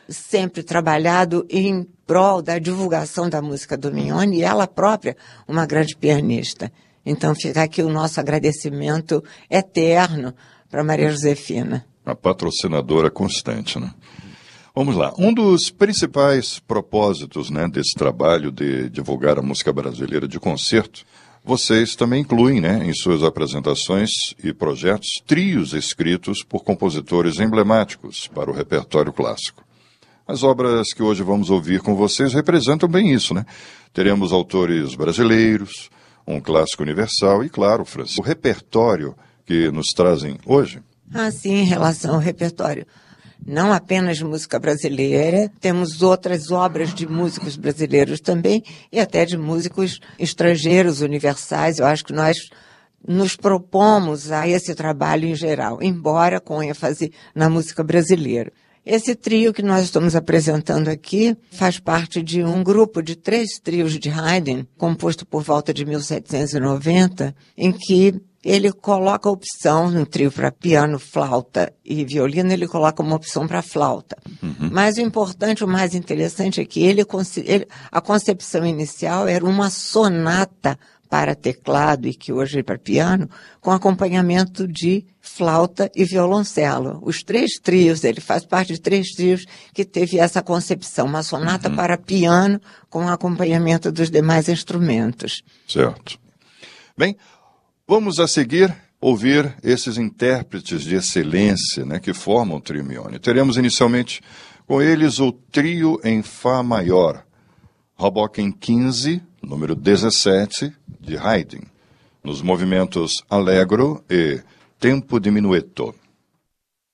sempre trabalhado em prol da divulgação da música do Mignone, e ela própria, uma grande pianista. Então fica aqui o nosso agradecimento eterno para Maria Josefina. A patrocinadora constante, né? Vamos lá. Um dos principais propósitos, né, desse trabalho de divulgar a música brasileira de concerto, vocês também incluem, né, em suas apresentações e projetos, trios escritos por compositores emblemáticos para o repertório clássico. As obras que hoje vamos ouvir com vocês representam bem isso, né? Teremos autores brasileiros, um clássico universal e, claro, Francisco, o repertório que nos trazem hoje. Sim, em relação ao repertório. Não apenas música brasileira, temos outras obras de músicos brasileiros também e até de músicos estrangeiros universais. Eu acho que nós nos propomos a esse trabalho em geral, embora com ênfase na música brasileira. Esse trio que nós estamos apresentando aqui faz parte de um grupo de 3 trios de Haydn, composto por volta de 1790, em que ele coloca a opção, no trio para piano, flauta e violino, ele coloca uma opção para flauta. Mas o importante, o mais interessante é que a concepção inicial era uma sonata para teclado e que hoje é para piano, com acompanhamento de flauta e violoncelo. Os 3 trios, ele faz parte de 3 trios que teve essa concepção, uma sonata para piano com acompanhamento dos demais instrumentos. Certo. Bem, vamos a seguir ouvir esses intérpretes de excelência, né, que formam o trio Mignone. Teremos inicialmente com eles o trio em Fá maior, Hoboken 15, número 17, de Haydn, nos movimentos Allegro e Tempo diminueto.